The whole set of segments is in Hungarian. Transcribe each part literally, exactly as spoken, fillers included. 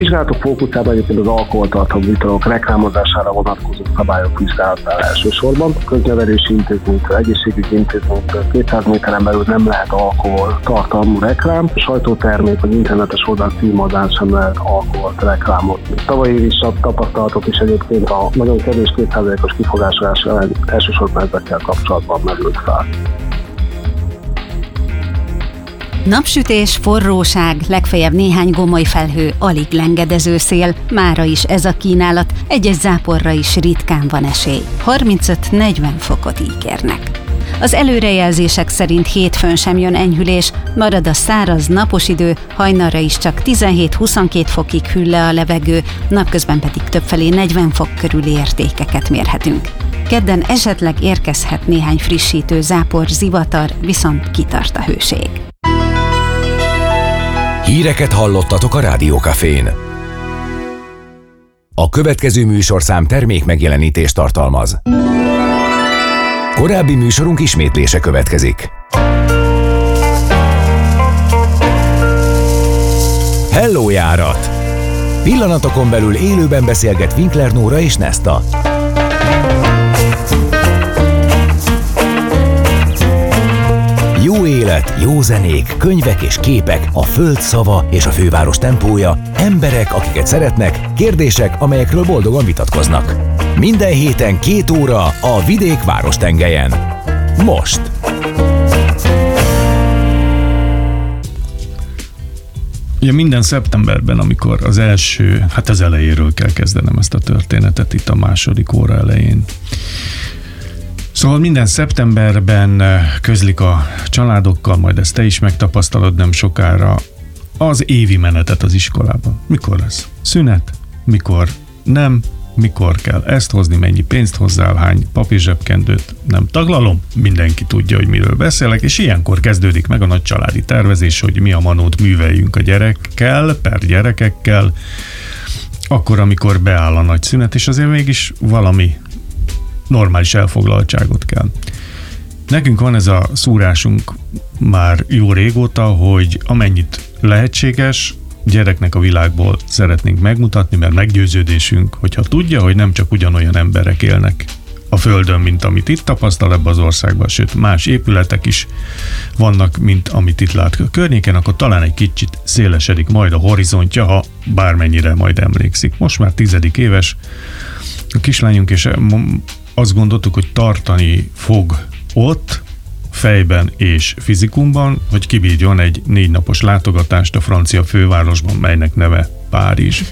Vizsgálatok fókuszában egyébként az alkoholtartalmú italok reklámozására vonatkozó szabályok vizsgálatál elsősorban. Köznevelési intézménytől, egészségügyi intézménytől kétszáz méteren belül nem lehet alkoholtartalmú reklám, sajtótermék vagy internetes oldal címadán sem lehet alkoholt reklámozni. Tavalyi évi tapasztalatok is egyébként a nagyon kevés két százalékos kifogásolás ellen elsősorban ezekkel kapcsolatban merült fel. Napsütés, forróság, legfeljebb néhány gomoly felhő, alig lengedező szél, mára is ez a kínálat, egyes záporra is ritkán van esély. harmincöt-negyven fokot ígérnek. Az előrejelzések szerint hétfőn sem jön enyhülés, marad a száraz, napos idő, hajnalra is csak tizenhét-huszonkét fokig hűl le a levegő, napközben pedig többfelé negyven fok körüli értékeket mérhetünk. Kedden esetleg érkezhet néhány frissítő zápor, zivatar, viszont kitart a hőség. Híreket hallottatok a Rádiókafén. A következő műsorszám termék megjelenítést tartalmaz. Korábbi műsorunk ismétlése következik. Hello járat! Pillanatokon belül élőben beszélget Winkler Nóra és Nesta. Jó élet, jó zenék, könyvek és képek, a föld szava és a főváros tempója, emberek, akiket szeretnek, kérdések, amelyekről boldogan vitatkoznak. Minden héten két óra a Vidék várostengelyen. Most! Ugye minden szeptemberben, amikor az első, hát az elejéről kell kezdenem ezt a történetet, itt a második óra elején. Szóval minden szeptemberben közlik a családokkal, majd ezt te is megtapasztalod nem sokára, az évi menetet az iskolában. Mikor lesz szünet, mikor nem, mikor kell ezt hozni, mennyi pénzt hozzál, hány papírzsebkendőt nem taglalom, mindenki tudja, hogy miről beszélek, és ilyenkor kezdődik meg a nagy családi tervezés, hogy mi a manót műveljünk a gyerekkel, per gyerekekkel, akkor, amikor beáll a nagy szünet, és azért mégis valami normális elfoglaltságot kell. Nekünk van ez a szúrásunk már jó régóta, hogy amennyit lehetséges, gyereknek a világból szeretnénk megmutatni, mert meggyőződésünk, hogyha tudja, hogy nem csak ugyanolyan emberek élnek a Földön, mint amit itt tapasztal ebbe az országban, sőt más épületek is vannak, mint amit itt lát a környéken, akkor talán egy kicsit szélesedik majd a horizontja, ha bármennyire majd emlékszik. Most már tizedik éves a kislányunk, és azt gondoltuk, hogy tartani fog ott, fejben és fizikumban, hogy kibírjon egy négy napos látogatást a francia fővárosban, melynek neve Párizs.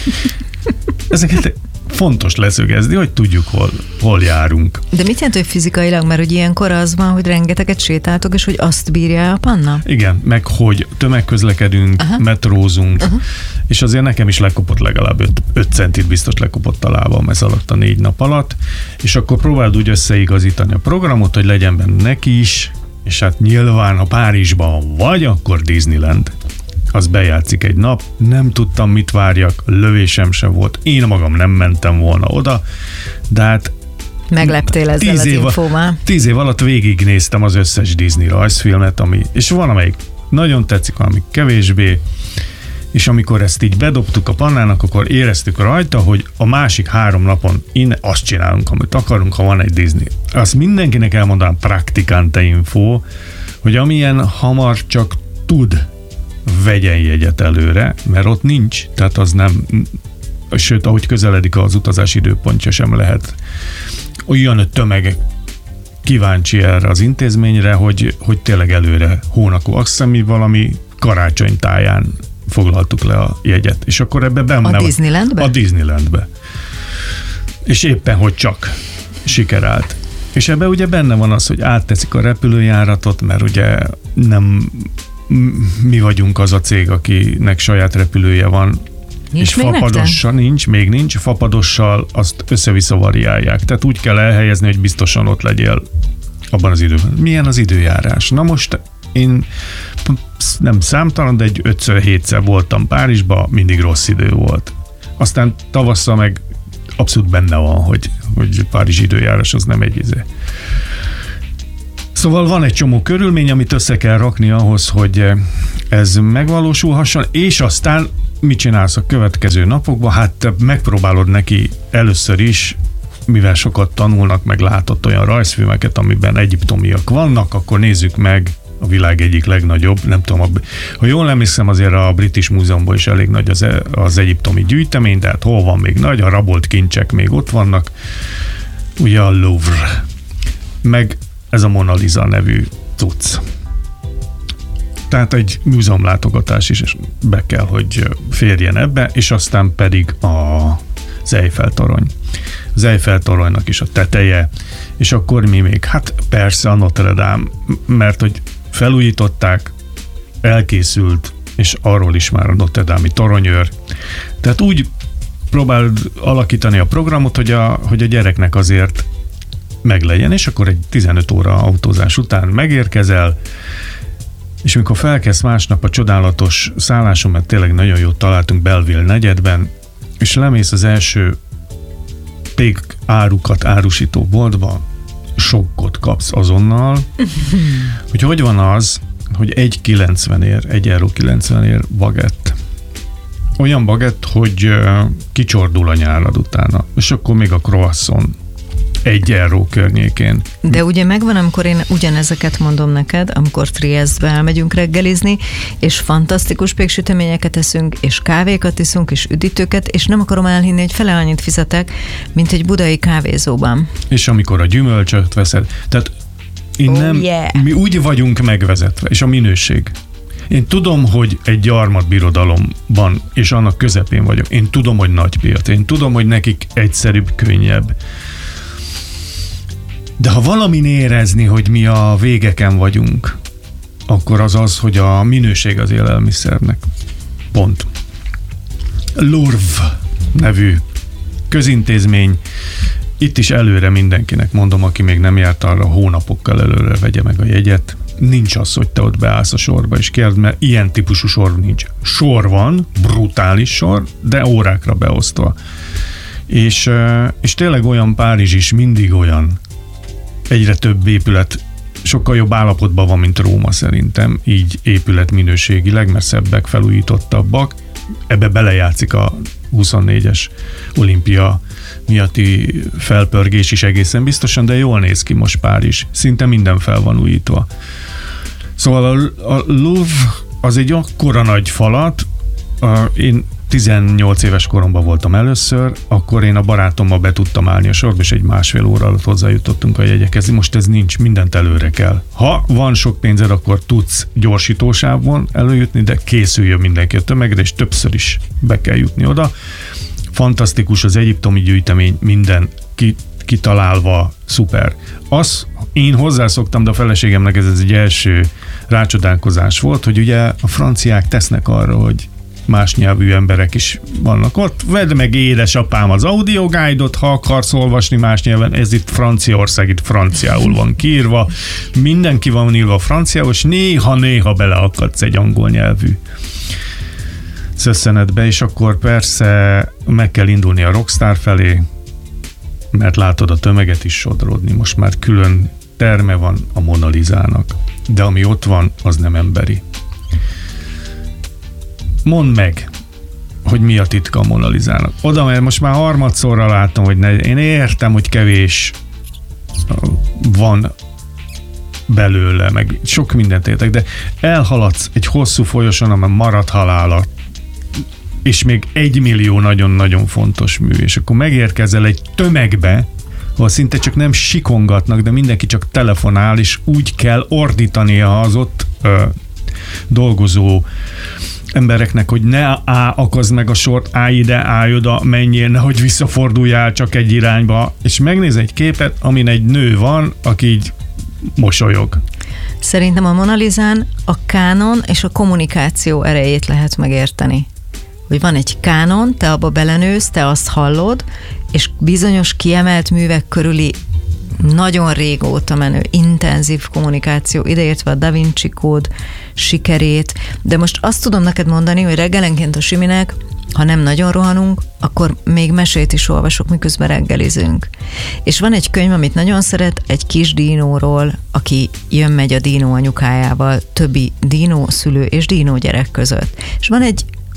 Ezeket fontos leszögezni, hogy tudjuk, hol, hol járunk. De mit jelent, hogy fizikailag? Mert hogy ilyenkor az van, hogy rengeteget sétáltok, és hogy azt bírja a panna? Igen, meg hogy tömegközlekedünk, aha, metrózunk, aha, és azért nekem is lekopott legalább öt centit biztos lekopott a lábam ez alatt a négy nap alatt, és akkor próbáld úgy összeigazítani a programot, hogy legyen benne neki is, és hát nyilván, ha Párizsban vagy, akkor Disneyland. Az bejátszik egy nap, nem tudtam, mit várjak, lövésem sem volt, én magam nem mentem volna oda, de hát megleptél ezzel az infóval. Tíz év alatt végignéztem az összes Disney rajzfilmet, ami, és van, amelyik nagyon tetszik, valami kevésbé, és amikor ezt így bedobtuk a pannának, akkor éreztük rajta, hogy a másik három napon innen azt csinálunk, amit akarunk, ha van egy Disney. Azt mindenkinek elmondanám praktikante info, hogy amilyen hamar csak tud, vegyen jegyet előre, mert ott nincs, tehát az nem, sőt, ahogy közeledik az utazás időpontja, sem lehet olyan tömeg kíváncsi erre az intézményre, hogy, hogy tényleg előre hónakú. Azt hiszem, mi valami karácsony táján foglaltuk le a jegyet, és akkor ebbe benne a Disneylandbe? A Disneylandbe. És éppen, hogy csak sikerált. És ebbe ugye benne van az, hogy átteszik a repülőjáratot, mert ugye nem mi vagyunk az a cég, akinek saját repülője van, nincs, és fapadossal nincs, még nincs, fapadossal azt össze-vissza variálják. Tehát úgy kell elhelyezni, hogy biztosan ott legyél abban az időben. Milyen az időjárás? Na most én nem számtalan, de egy ötször-hétszer voltam Párizsba, mindig rossz idő volt. Aztán tavasszal meg abszolút benne van, hogy, hogy Párizs időjárás az nem egy izé. Szóval van egy csomó körülmény, amit össze kell rakni ahhoz, hogy ez megvalósulhasson, és aztán mit csinálsz a következő napokban? Hát te megpróbálod neki először is, mivel sokat tanulnak, meg látott olyan rajzfilmeket, amiben egyiptomiak vannak, akkor nézzük meg a világ egyik legnagyobb, nem tudom, ha jól emlékszem, azért a British Múzeumban is elég nagy az, az egyiptomi gyűjtemény, de hát hol van még nagy, a rabolt kincsek még ott vannak, ugye a Louvre, meg ez a Mona Lisa nevű cucc. Tehát egy múzeumlátogatás is be kell, hogy férjen ebbe, és aztán pedig a, az Eiffel-torony. Az Eiffel-toronynak is a teteje, és akkor mi még? Hát persze a Notre Dame, mert hogy felújították, elkészült, és arról is már a Notre Dame-i toronyőr. Tehát úgy próbáld alakítani a programot, hogy a, hogy a gyereknek azért meglegyen, és akkor egy tizenöt óra autózás után megérkezel, és amikor felkezd másnap a csodálatos szálláson, mert tényleg nagyon jót találtunk Belleville negyedben, és lemész az első pék árukat árusító boltba, sokkot kapsz azonnal, hogy hogy van az, hogy egy kilencvenért, egy euró kilencvenért bagett. Olyan bagett, hogy kicsordul a nyálad utána, és akkor még a croissant egy euró környékén. De ugye megvan, amikor én ugyanezeket mondom neked, amikor Triestbe elmegyünk reggelizni, és fantasztikus péksüteményeket eszünk, és kávékat iszunk, és üdítőket, és nem akarom elhinni, hogy fele annyit fizetek, mint egy budai kávézóban. És amikor a gyümölcsöt veszed, tehát én oh, nem, yeah. mi úgy vagyunk megvezetve, és a minőség. Én tudom, hogy egy gyarmatbirodalomban, és annak közepén vagyok. Én tudom, hogy nagy piac. Én tudom, hogy nekik egyszerűbb, könnyebb. De ha valamin érezni, hogy mi a végeken vagyunk, akkor az az, hogy a minőség az élelmiszernek. Pont. Louvre nevű közintézmény. Itt is előre mindenkinek mondom, aki még nem járt arra, hónapokkal előre vegye meg a jegyet. Nincs az, hogy te ott beállsz a sorba és kérd, mert ilyen típusú sor nincs. Sor van, brutális sor, de órákra beosztva. És, és tényleg olyan Párizs is mindig olyan. Egyre több épület sokkal jobb állapotban van, mint Róma szerintem, így épületminőségileg, mert szebbek, felújítottabbak. Ebbe belejátszik a huszonnégyes olimpia miatti felpörgés is egészen biztosan, de jól néz ki most Párizs. Szinte minden fel van újítva. Szóval a, a Louvre az egy akkora nagy falat, a, én tizennyolc éves koromban voltam először, akkor én a barátommal be tudtam állni a sorba, és egy másfél óra alatt hozzájutottunk a jegyekhez. Most ez nincs, mindent előre kell. Ha van sok pénzed, akkor tudsz gyorsítósávon előjutni, de készüljön mindenki a tömegre, és többször is be kell jutni oda. Fantasztikus az egyiptomi gyűjtemény, minden kitalálva, szuper. Az, én hozzászoktam, de a feleségemnek ez egy első rácsodálkozás volt, hogy ugye a franciák tesznek arra, hogy más nyelvű emberek is vannak ott. Vedd meg, édesapám, az audio guide-ot, ha akarsz olvasni más nyelven, ez itt Franciaország, itt franciául van kiírva, mindenki van írva franciául, és néha-néha beleakadsz egy angol nyelvű szösszenetbe, és akkor persze meg kell indulni a Rockstar felé, mert látod a tömeget is sodrodni. Most már külön terme van a Mona Lisának, de ami ott van, az nem emberi. Mondd meg, hogy mi a titka a Mona Lisának. Oda, mert most már harmadszorra látom, hogy ne, én értem, hogy kevés van belőle, meg sok mindent értek, de elhaladsz egy hosszú folyosón, amely marad halála, és még egy millió nagyon-nagyon fontos mű, és akkor megérkezel egy tömegbe, ahol szinte csak nem sikongatnak, de mindenki csak telefonál, és úgy kell ordítania az ott ö, dolgozó embereknek, hogy ne akazd meg a sort, állj ide, állj oda, menjél, nehogy visszaforduljál csak egy irányba, és megnéz egy képet, amin egy nő van, aki így mosolyog. Szerintem a Mona Lisán a kánon és a kommunikáció erejét lehet megérteni. Hogy van egy kánon, te abba belenősz, te azt hallod, és bizonyos kiemelt művek körüli nagyon régóta menő, intenzív kommunikáció, ideértve a Da Vinci kód sikerét, de most azt tudom neked mondani, hogy reggelenként a Siminek, ha nem nagyon rohanunk, akkor még mesét is olvasok, miközben reggelizünk. És van egy könyv, amit nagyon szeret, egy kis dínóról, aki jön-megy a dínó anyukájával, többi dínó szülő és dínó gyerek között. És van egy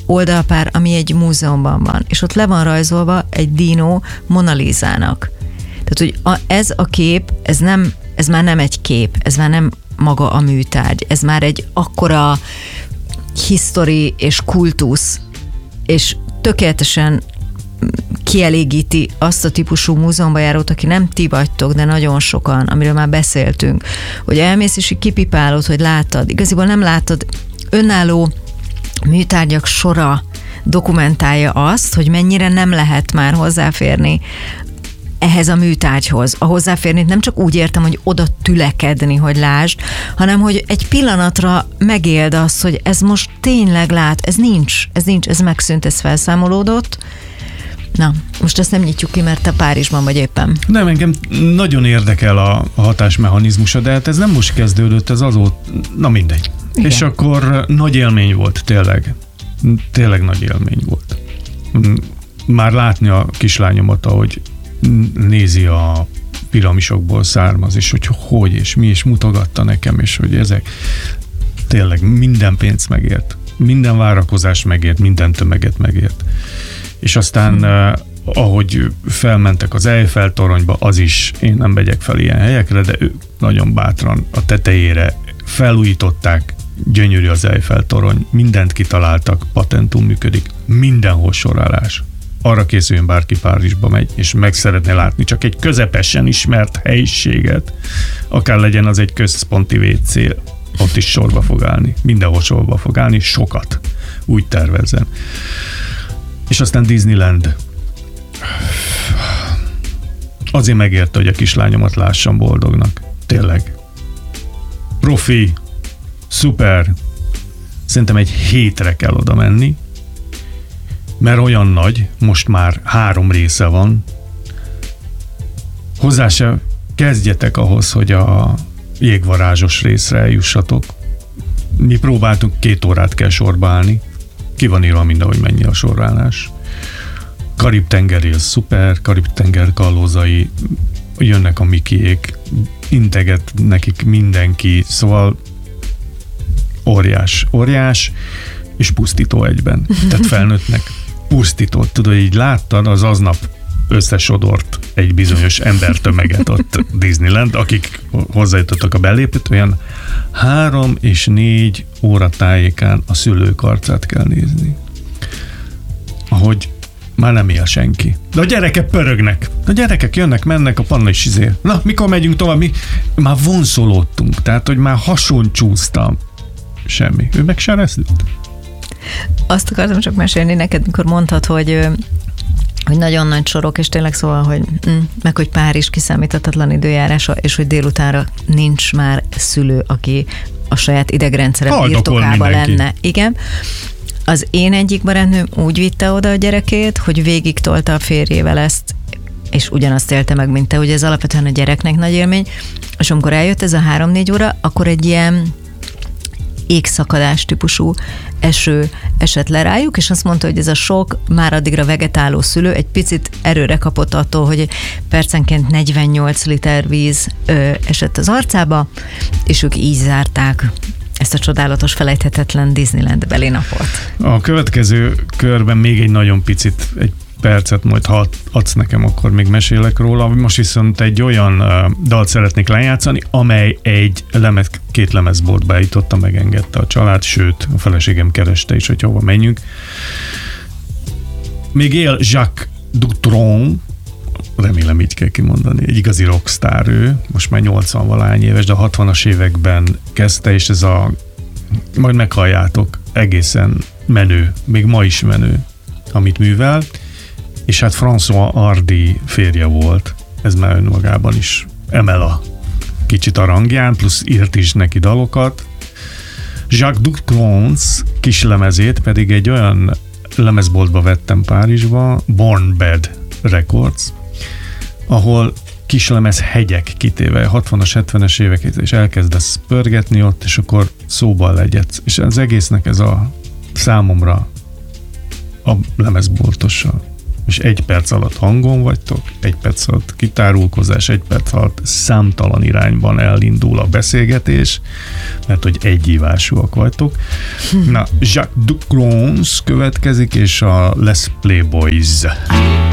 oldalpár, ami egy múzeumban van, és ott le van rajzolva egy dínó Mona Lisának. Tehát, hogy a, ez a kép, ez, nem, ez már nem egy kép, ez már nem maga a műtárgy, ez már egy akkora history és kultusz, és tökéletesen kielégíti azt a típusú múzeumba járót, aki nem ti vagytok, de nagyon sokan, amiről már beszéltünk, hogy elmész és kipipálod, hogy láttad. Igaziból nem láttad, önálló műtárgyak sora dokumentálja azt, hogy mennyire nem lehet már hozzáférni ehhez a műtárgyhoz. A hozzáférni nem csak úgy értem, hogy oda tülekedni, hogy lásd, hanem hogy egy pillanatra megéld azt, hogy ez most tényleg lát, ez nincs, ez nincs, ez megszűnt, ez felszámolódott. Na, most ezt nem nyitjuk ki, mert te Párizsban vagy éppen. Nem, engem nagyon érdekel a hatásmechanizmusa, de hát ez nem most kezdődött, ez azóta, na mindegy. Igen. És akkor nagy élmény volt, tényleg. Tényleg nagy élmény volt. Már látni a kislányomat, ahogy nézi a piramisokból származ, és hogy hogy és mi, és mutogatta nekem, és hogy ezek tényleg minden pénzt megért. Minden várakozás megért, minden tömeget megért. És aztán hmm. ahogy felmentek az Eiffel toronyba, az is, én nem megyek fel ilyen helyekre, de ők nagyon bátran a tetejére felújították, gyönyörű az Eiffel torony, mindent kitaláltak, patentum működik, mindenhol sorálás. Arra készüljön, bárki Párizsba megy, és meg szeretne látni csak egy közepesen ismert helyiséget, akár legyen az egy központi vé cé, ott is sorba fog állni, mindenhol sorba fog állni, sokat, úgy tervezem. És aztán Disneyland. Azért megérte, hogy a kislányomat lássam boldognak. Tényleg. Profi, szuper. Szerintem egy hétre kell oda menni, mert olyan nagy, most már három része van. Hozzá se kezdjetek ahhoz, hogy a jégvarázsos részre eljussatok. Mi próbáltunk, két órát kell sorba állni. Ki van írva mind, ahogy mennyi a sorrálás. Karib-tengeri, az szuper, Karib-tenger kallózai, jönnek a Mickeyék, integet nekik mindenki, szóval óriás, óriás, és pusztító egyben. Tehát felnőttnek pusztító. Tudod, így láttad, az aznap összesodort egy bizonyos embertömeget ott Disneyland, akik hozzájutottak a belépőt, olyan három és négy óra tájékán a szülők arcát kell nézni. Ahogy már nem él senki. De a gyerekek pörögnek. A gyerekek jönnek, mennek, a panna is izé. Na, mikor megyünk tovább? Mi? Már vonszolódtunk, tehát, hogy már hason csúsztam. Semmi. Ő meg se rezdült. Azt akartam csak mesélni neked, mikor mondtad, hogy hogy nagyon nagy sorok, és tényleg szóval, hogy mm, meg hogy Párizs kiszámíthatatlan időjárása, és hogy délutánra nincs már szülő, aki a saját idegrendszere birtokában lenne. Igen. Az én egyik barátnőm úgy vitte oda a gyerekét, hogy végig tolta a férjével ezt, és ugyanazt élte meg, mint te, hogy ez alapvetően a gyereknek nagy élmény, és amikor eljött ez a három-négy óra, akkor egy ilyen égszakadás típusú eső esett le rájuk, és azt mondta, hogy ez a sok már addigra vegetáló szülő egy picit erőre kapott attól, hogy percenként negyvennyolc liter víz ö, esett az arcába, és ők így zárták ezt a csodálatos, felejthetetlen Disneyland beli napot. A következő körben még egy nagyon picit, egy percet majd, ha adsz nekem, akkor még mesélek róla. Most viszont egy olyan uh, dalt szeretnék lejátszani, amely egy lemez, két lemezboltba beállította, megengedte a család, sőt, a feleségem kereste is, hogy hova menjünk. Még él Jacques Dutronc, remélem így kell kimondani, egy igazi rockstar ő, most már nyolcvan-valány éves, de a hatvanas években kezdte, és ez a, majd meghalljátok, egészen menő, még ma is menő, amit művel, és hát François Hardy férje volt, ez már önmagában is emel a kicsit a rangján, plusz írt is neki dalokat. Jacques Dutronc kislemezét pedig egy olyan lemezboltba vettem Párizsba, Born Bad Records, ahol kislemez hegyek kitéve, hatvanas, hetvenes évek, és elkezdesz pörgetni ott, és akkor szóban legyedsz. És az egésznek ez a számomra a lemezboltossal és egy perc alatt hangon vagytok, egy perc alatt kitárulkozás, egy perc alatt számtalan irányban elindul a beszélgetés, mert hogy egyívásúak vagytok. Na, Jacques Ducrons következik, és a Les Playboys.